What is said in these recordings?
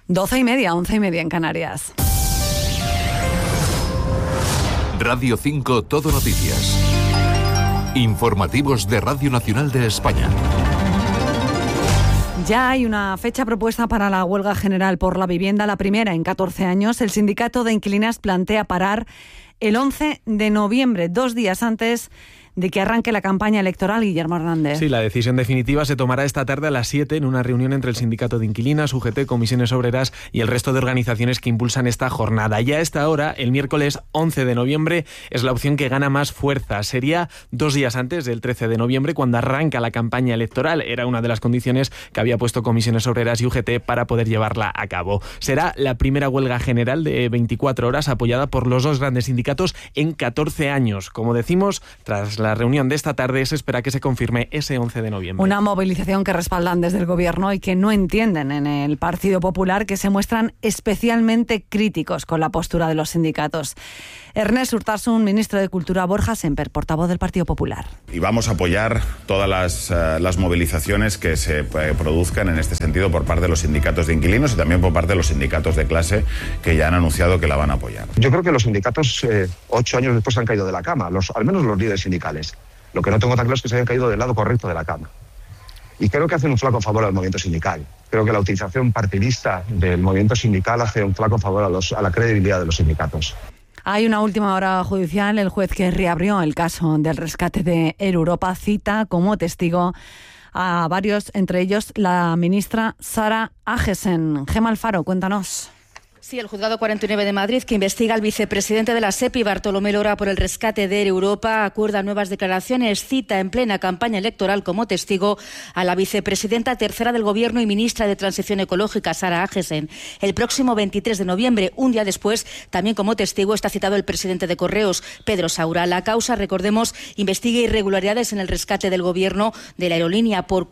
12:30, 11:30 en Canarias. Radio 5 Todo Noticias. Informativos de Radio Nacional de España. Ya hay una fecha propuesta para la huelga general por la vivienda, la primera en 14 años. El sindicato de inquilinas plantea parar el 11 de noviembre, 2 días antes de que arranque la campaña electoral. Guillermo Hernández. Sí, la decisión definitiva se tomará esta tarde a las 7 en una reunión entre el Sindicato de Inquilinas, UGT, Comisiones Obreras y el resto de organizaciones que impulsan esta jornada. Ya a esta hora, el miércoles 11 de noviembre, es la opción que gana más fuerza. Sería 2 días antes del 13 de noviembre, cuando arranca la campaña electoral. Era una de las condiciones que había puesto Comisiones Obreras y UGT para poder llevarla a cabo. Será la primera huelga general de 24 horas apoyada por los dos grandes sindicatos en 14 años. Como decimos, tras la reunión de esta tarde se espera que se confirme ese 11 de noviembre. Una movilización que respaldan desde el Gobierno y que no entienden en el Partido Popular, que se muestran especialmente críticos con la postura de los sindicatos. Ernest Urtasun, ministro de Cultura; Borja Semper, portavoz del Partido Popular. Y vamos a apoyar todas las movilizaciones que se produzcan en este sentido por parte de los sindicatos de inquilinos y también por parte de los sindicatos de clase, que ya han anunciado que la van a apoyar. Yo creo que los sindicatos 8 años después han caído de la cama, al menos los líderes sindicales. Lo que no tengo tan claro es que se hayan caído del lado correcto de la cama. Y creo que hacen un flaco favor al movimiento sindical. Creo que la utilización partidista del movimiento sindical hace un flaco favor a la credibilidad de los sindicatos. Hay una última hora judicial. El juez que reabrió el caso del rescate de Air Europa cita como testigo a varios, entre ellos la ministra Sara Agesen. Gemma Alfaro, cuéntanos. Sí, el Juzgado 49 de Madrid, que investiga al vicepresidente de la SEPI, Bartolomé Lora, por el rescate de Air Europa, acuerda nuevas declaraciones, cita en plena campaña electoral como testigo a la vicepresidenta tercera del Gobierno y ministra de Transición Ecológica, Sara Agesen. El próximo 23 de noviembre, un día después, también como testigo está citado el presidente de Correos, Pedro Saura. La causa, recordemos, investiga irregularidades en el rescate del Gobierno de la aerolínea por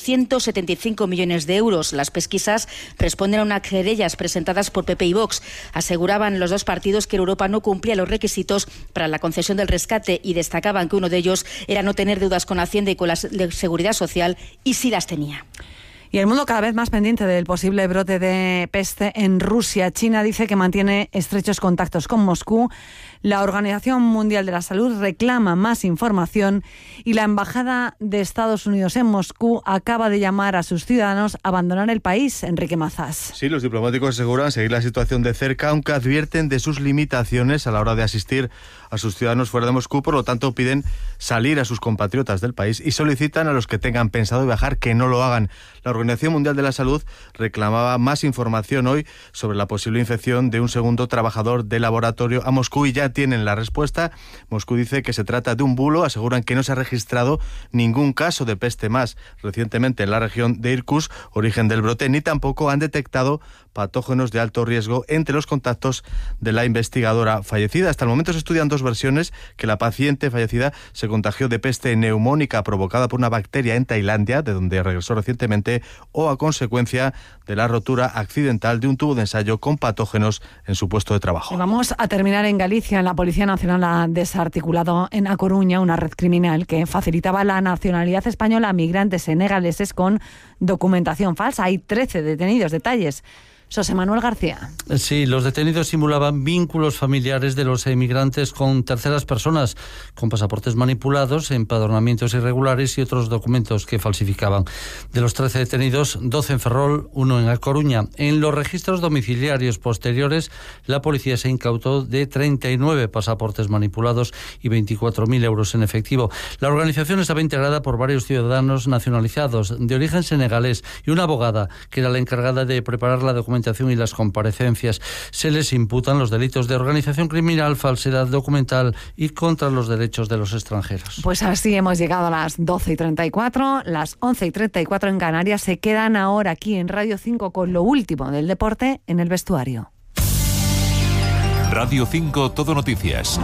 475 millones de euros. Las pesquisas responden a unas querellas presentadas por PP y Vox. Aseguraban los dos partidos que Europa no cumplía los requisitos para la concesión del rescate y destacaban que uno de ellos era no tener deudas con Hacienda y con la Seguridad Social, y sí las tenía. Y el mundo cada vez más pendiente del posible brote de peste en Rusia. China dice que mantiene estrechos contactos con Moscú. La Organización Mundial de la Salud reclama más información y la Embajada de Estados Unidos en Moscú acaba de llamar a sus ciudadanos a abandonar el país. Enrique Mazas. Sí, los diplomáticos aseguran seguir la situación de cerca, aunque advierten de sus limitaciones a la hora de asistir a sus ciudadanos fuera de Moscú. Por lo tanto, piden salir a sus compatriotas del país y solicitan a los que tengan pensado viajar que no lo hagan. La Organización Mundial de la Salud reclamaba más información hoy sobre la posible infección de un segundo trabajador de laboratorio a Moscú y ya tienen la respuesta. Moscú dice que se trata de un bulo, aseguran que no se ha registrado ningún caso de peste más recientemente en la región de Irkutsk, origen del brote, ni tampoco han detectado patógenos de alto riesgo entre los contactos de la investigadora fallecida. Hasta el momento se estudian dos versiones: que la paciente fallecida se contagió de peste neumónica provocada por una bacteria en Tailandia, de donde regresó recientemente, o a consecuencia de la rotura accidental de un tubo de ensayo con patógenos en su puesto de trabajo. Y vamos a terminar en Galicia. La Policía Nacional ha desarticulado en A Coruña una red criminal que facilitaba la nacionalidad española a migrantes senegaleses con documentación falsa. Hay 13 detenidos. Detalles, José Manuel García. Sí, los detenidos simulaban vínculos familiares de los emigrantes con terceras personas, con pasaportes manipulados, empadronamientos irregulares y otros documentos que falsificaban. De los 13 detenidos, 12 en Ferrol, 1 en A Coruña. En los registros domiciliarios posteriores, la policía se incautó de 39 pasaportes manipulados y 24.000 euros en efectivo. La organización estaba integrada por varios ciudadanos nacionalizados de origen senegalés y una abogada que era la encargada de preparar la documentación y las comparecencias. Se les imputan los delitos de organización criminal, falsedad documental y contra los derechos de los extranjeros. Pues así hemos llegado a las 12:34, las 11:34 en Canarias. Se quedan ahora aquí en Radio 5 con lo último del deporte en el vestuario. Radio 5 Todo Noticias.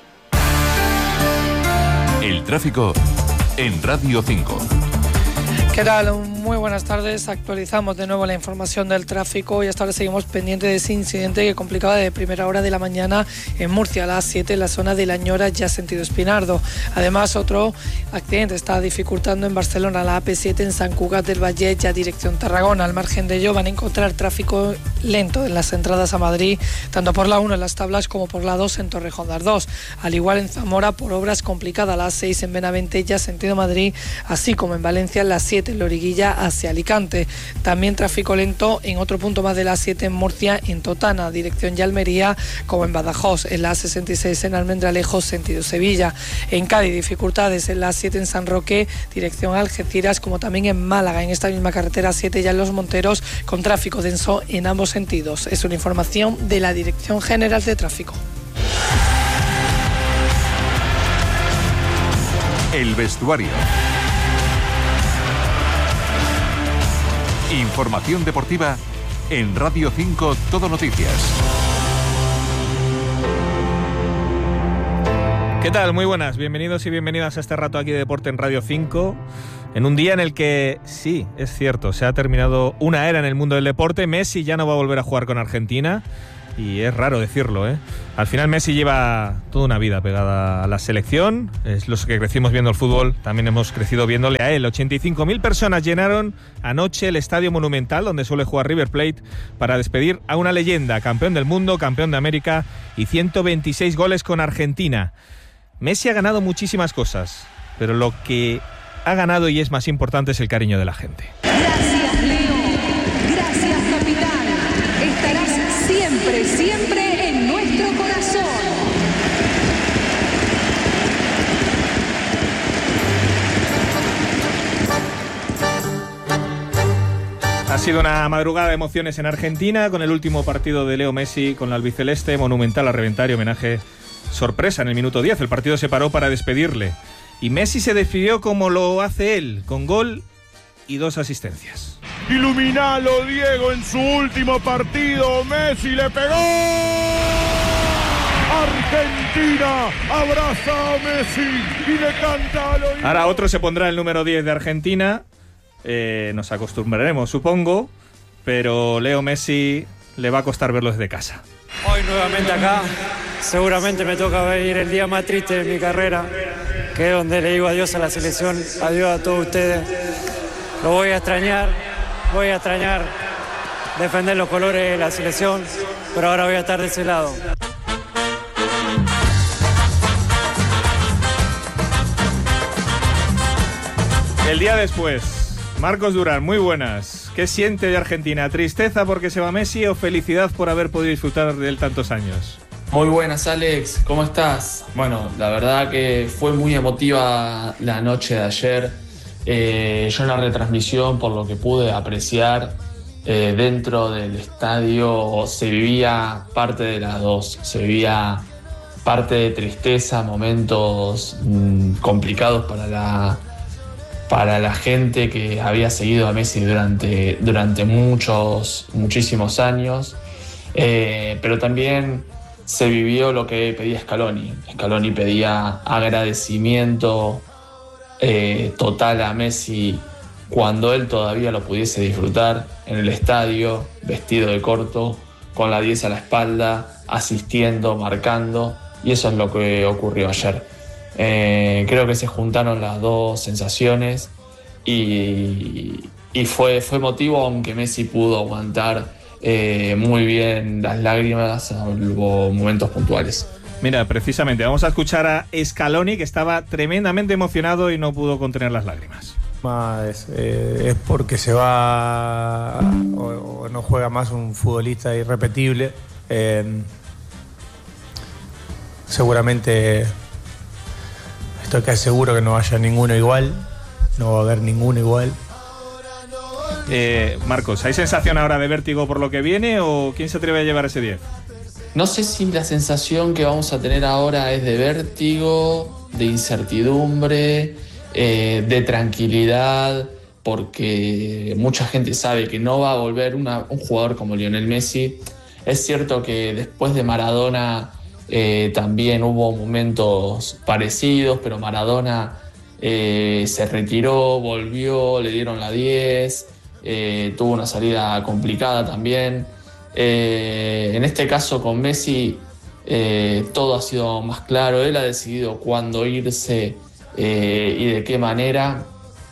El tráfico en Radio 5. ¿Qué tal? Muy buenas tardes. Actualizamos de nuevo la información del tráfico y hasta ahora seguimos pendientes de ese incidente que complicaba de primera hora de la mañana en Murcia, a las 7, en la zona de La Ñora, ya sentido Espinardo. Además, otro accidente está dificultando en Barcelona, la AP7 en Sant Cugat del Vallès, ya dirección Tarragona. Al margen de ello van a encontrar tráfico lento en las entradas a Madrid, tanto por la 1 en Las Tablas como por la 2 en Torrejón de Ardoz. Al igual en Zamora, por obras complicadas, la 6 en Benavente, ya sentido Madrid, así como en Valencia, la 7 en Loriguilla hacia Alicante. También tráfico lento en otro punto más de la 7 en Murcia, en Totana, dirección ya Almería, como en Badajoz, en la 66 en Almendralejo, sentido Sevilla. En Cádiz, dificultades en la 7 en San Roque, dirección Algeciras, como también en Málaga, en esta misma carretera 7 ya en Los Monteros, con tráfico denso en ambos sentidos. Es una información de la Dirección General de Tráfico. El vestuario. Información deportiva en Radio 5 Todo Noticias. ¿Qué tal? Muy buenas, bienvenidos y bienvenidas a este rato aquí de Deporte en Radio 5, en un día en el que, sí, es cierto, se ha terminado una era en el mundo del deporte. Messi ya no va a volver a jugar con Argentina, y es raro decirlo, ¿eh? Al final Messi lleva toda una vida pegada a la selección, es los que crecimos viendo el fútbol, también hemos crecido viéndole a él. 85.000 personas llenaron anoche el Estadio Monumental, donde suele jugar River Plate, para despedir a una leyenda, campeón del mundo, campeón de América y 126 goles con Argentina. Messi ha ganado muchísimas cosas, pero lo que ha ganado y es más importante es el cariño de la gente. Gracias, Leo. Gracias, capitán. Estarás siempre, siempre en nuestro corazón. Ha sido una madrugada de emociones en Argentina, con el último partido de Leo Messi con la albiceleste, monumental a reventar y homenaje sorpresa en el minuto 10. El partido se paró para despedirle y Messi se despidió como lo hace él, con gol y 2 asistencias. Iluminalo, Diego, en su último partido. Messi le pegó. Argentina abraza a Messi y le canta al oído. Ahora otro se pondrá el número 10 de Argentina. Nos acostumbraremos, supongo, pero Leo Messi le va a costar verlo desde casa. Hoy nuevamente acá, seguramente me toca ver el día más triste de mi carrera, que es donde le digo adiós a la selección, adiós a todos ustedes. Lo voy a extrañar defender los colores de la selección, pero ahora voy a estar de ese lado. El día después, Marcos Durán, muy buenas. ¿Qué siente de Argentina? ¿Tristeza porque se va Messi o felicidad por haber podido disfrutar de él tantos años? Muy buenas, Alex, ¿cómo estás? Bueno, la verdad que fue muy emotiva la noche de ayer. Yo en la retransmisión, por lo que pude apreciar, dentro del estadio se vivía parte de las dos. Se vivía parte de tristeza, momentos complicados para la gente que había seguido a Messi durante muchísimos años, pero también se vivió lo que pedía Scaloni. Scaloni pedía agradecimiento total a Messi cuando él todavía lo pudiese disfrutar en el estadio, vestido de corto, con la 10 a la espalda, asistiendo, marcando, y eso es lo que ocurrió ayer. Creo que se juntaron las dos sensaciones y fue emotivo, aunque Messi pudo aguantar muy bien las lágrimas, salvo momentos puntuales. Mira, precisamente vamos a escuchar a Scaloni, que estaba tremendamente emocionado y no pudo contener las lágrimas. Es porque se va o no juega más un futbolista irrepetible. Seguramente estoy casi seguro que no haya ninguno igual, no va a haber ninguno igual. Marcos, ¿hay sensación ahora de vértigo por lo que viene o quién se atreve a llevar ese 10? No sé si la sensación que vamos a tener ahora es de vértigo, de incertidumbre, de tranquilidad, porque mucha gente sabe que no va a volver un jugador como Lionel Messi. Es cierto que después de Maradona también hubo momentos parecidos, pero Maradona se retiró, volvió, le dieron la 10, tuvo una salida complicada también. En este caso con Messi todo ha sido más claro, él ha decidido cuándo irse y de qué manera.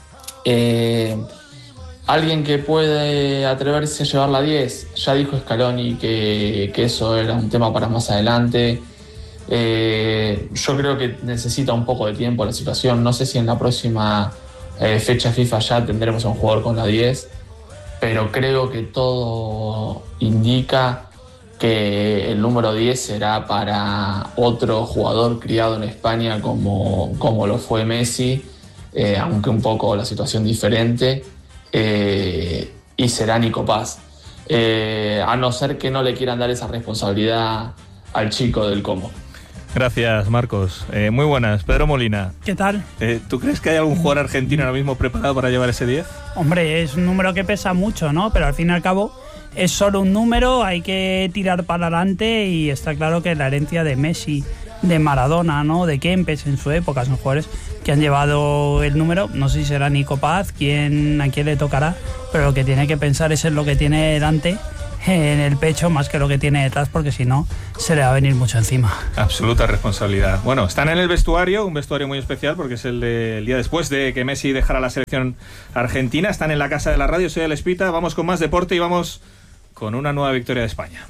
Alguien que puede atreverse a llevar la 10, ya dijo Scaloni que eso era un tema para más adelante. Yo creo que necesita un poco de tiempo la situación, no sé si en la próxima fecha FIFA ya tendremos a un jugador con la 10, pero creo que todo indica que el número 10 será para otro jugador criado en España como lo fue Messi, aunque un poco la situación diferente, y será Nico Paz, a no ser que no le quieran dar esa responsabilidad al chico del Como. Gracias, Marcos. Muy buenas. Pedro Molina. ¿Qué tal? ¿Tú crees que hay algún jugador argentino ahora mismo preparado para llevar ese 10? Hombre, es un número que pesa mucho, ¿no? Pero al fin y al cabo es solo un número, hay que tirar para adelante y está claro que la herencia de Messi, de Maradona, ¿no? De Kempes en su época, son jugadores que han llevado el número. No sé si será Nico Paz a quién le tocará, pero lo que tiene que pensar es en lo que tiene delante, en el pecho, más que lo que tiene detrás, porque si no se le va a venir mucho encima. Absoluta responsabilidad. Bueno, están en el vestuario, un vestuario muy especial porque es el día después de que Messi dejara la selección argentina. Están en la casa de la radio, soy Alex Pita. Vamos con más deporte y vamos con una nueva victoria de España.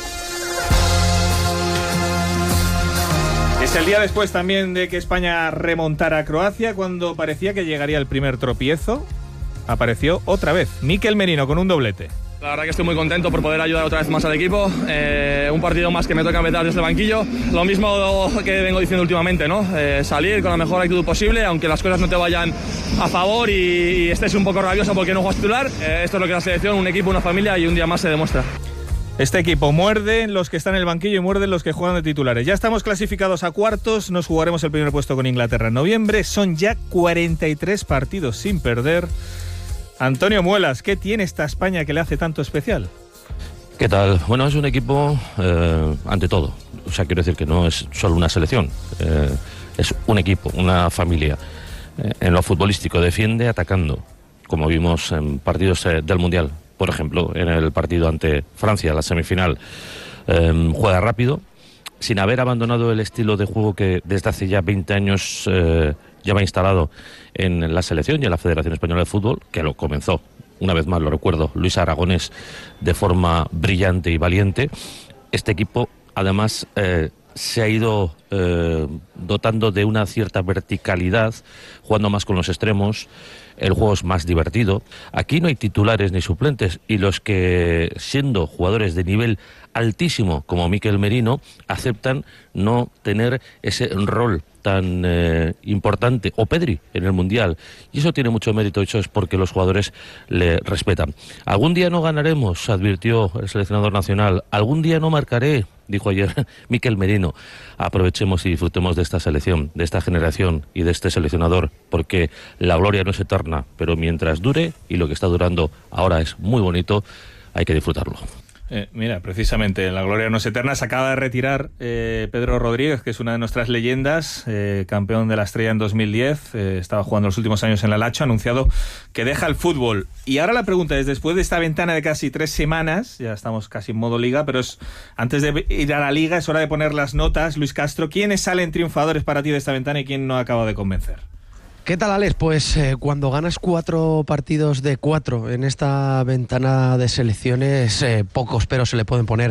Es el día después también de que España remontara a Croacia. Cuando parecía que llegaría el primer tropiezo, apareció otra vez Mikel Merino con un doblete. La verdad que estoy muy contento por poder ayudar otra vez más al equipo. Un partido más que me toca empezar desde el banquillo. Lo mismo que vengo diciendo últimamente, ¿no? Salir con la mejor actitud posible, aunque las cosas no te vayan a favor y estés un poco rabioso porque no juegas titular. Esto es lo que es la selección, un equipo, una familia, y un día más se demuestra. Este equipo muerde en los que están en el banquillo y muerde en los que juegan de titulares. Ya estamos clasificados a cuartos, nos jugaremos el primer puesto con Inglaterra en noviembre. Son ya 43 partidos sin perder. Antonio Muelas, ¿qué tiene esta España que le hace tanto especial? ¿Qué tal? Bueno, es un equipo ante todo. O sea, quiero decir que no es solo una selección, es un equipo, una familia. En lo futbolístico defiende atacando, como vimos en partidos del Mundial. Por ejemplo, en el partido ante Francia, la semifinal, juega rápido, sin haber abandonado el estilo de juego que desde hace ya 20 años lleva instalado en la selección y en la Federación Española de Fútbol, que lo comenzó, una vez más lo recuerdo, Luis Aragonés, de forma brillante y valiente. Este equipo, además, se ha ido dotando de una cierta verticalidad, jugando más con los extremos. El juego es más divertido. Aquí no hay titulares ni suplentes, y los que, siendo jugadores de nivel altísimo como Mikel Merino, aceptan no tener ese rol tan importante, o Pedri en el Mundial, y eso tiene mucho mérito. Eso es porque los jugadores le respetan. Algún día no ganaremos, advirtió el seleccionador nacional. Algún día no marcaré, dijo ayer Mikel Merino. Aprovechemos y disfrutemos de esta selección, de esta generación y de este seleccionador, porque la gloria no es eterna, pero mientras dure, y lo que está durando ahora es muy bonito, hay que disfrutarlo. Mira, precisamente, la gloria no es eterna. Se acaba de retirar Pedro Rodríguez, que es una de nuestras leyendas, campeón de la Estrella en 2010, estaba jugando los últimos años en la Lazio, ha anunciado que deja el fútbol. Y ahora la pregunta es, después de esta ventana de casi 3 semanas, ya estamos casi en modo liga, pero antes de ir a la liga es hora de poner las notas. Luis Castro, ¿quiénes salen triunfadores para ti de esta ventana y quién no acaba de convencer? ¿Qué tal, Alex? Pues cuando ganas 4 partidos de 4 en esta ventana de selecciones, pocos peros se le pueden poner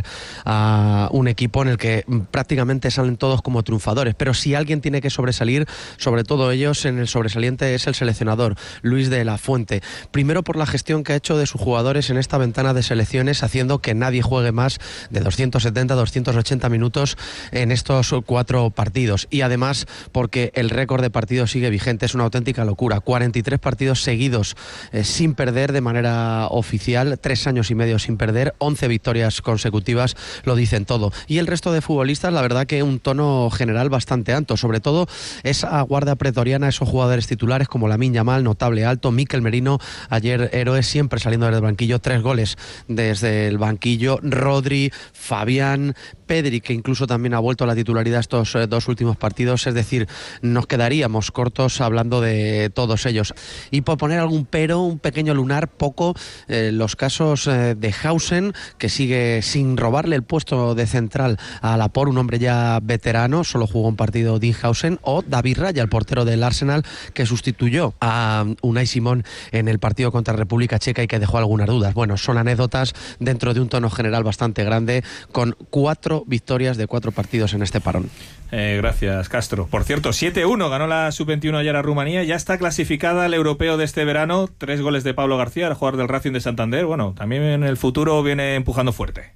a un equipo en el que prácticamente salen todos como triunfadores. Pero si alguien tiene que sobresalir, sobre todo ellos, en el sobresaliente es el seleccionador, Luis de la Fuente. Primero por la gestión que ha hecho de sus jugadores en esta ventana de selecciones, haciendo que nadie juegue más de 270, 280 minutos en estos 4 partidos. Y además porque el récord de partidos sigue vigente. Es una auténtica locura, 43 partidos seguidos sin perder de manera oficial, 3 años y medio sin perder, 11 victorias consecutivas, lo dicen todo. Y el resto de futbolistas, la verdad que un tono general bastante alto, sobre todo esa guardia pretoriana, esos jugadores titulares como Lamine Yamal, notable alto, Mikel Merino, ayer héroe, siempre saliendo desde el banquillo, 3 goles desde el banquillo, Rodri, Fabián, Pedri, que incluso también ha vuelto a la titularidad estos 2 últimos partidos. Es decir, nos quedaríamos cortos hablando hablando de todos ellos. Y por poner algún pero, un pequeño lunar, poco, los casos de Hausen, que sigue sin robarle el puesto de central a Laporte, un hombre ya veterano, solo jugó un partido Dean Hausen, o David Raya, el portero del Arsenal, que sustituyó a Unai Simón en el partido contra República Checa y que dejó algunas dudas. Bueno, son anécdotas dentro de un tono general bastante grande, con 4 victorias de 4 partidos en este parón. Gracias, Castro. Por cierto, 7-1 ganó la Sub-21 ayer a Rumanía. Ya está clasificada al europeo de este verano. 3 goles de Pablo García, el jugador del Racing de Santander. Bueno, también en el futuro viene empujando fuerte.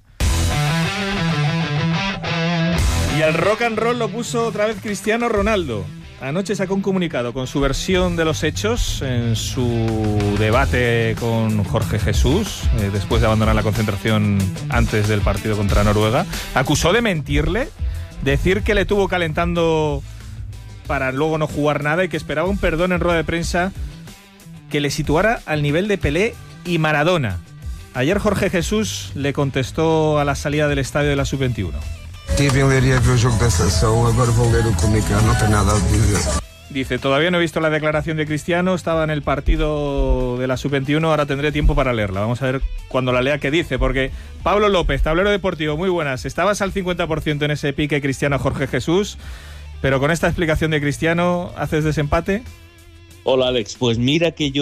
Y al rock and roll lo puso otra vez Cristiano Ronaldo. Anoche sacó un comunicado con su versión de los hechos en su debate con Jorge Jesús, después de abandonar la concentración antes del partido contra Noruega. Acusó de mentirle, decir que le tuvo calentando para luego no jugar nada y que esperaba un perdón en rueda de prensa que le situara al nivel de Pelé y Maradona. Ayer Jorge Jesús le contestó a la salida del estadio de la Sub-21. Dice, todavía no he visto la declaración de Cristiano, estaba en el partido de la Sub-21, ahora tendré tiempo para leerla. Vamos a ver cuando la lea qué dice, porque Pablo López, Tablero Deportivo, muy buenas. Estabas al 50% en ese pique Cristiano-Jorge Jesús, pero con esta explicación de Cristiano, ¿haces desempate? Hola Alex, pues mira que yo